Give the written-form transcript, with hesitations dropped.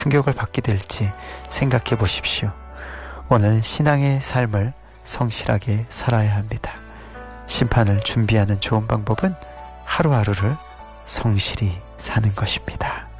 충격을 받게 될지 생각해 보십시오. 오늘 신앙의 삶을 성실하게 살아야 합니다. 심판을 준비하는 좋은 방법은 하루하루를 성실히 사는 것입니다.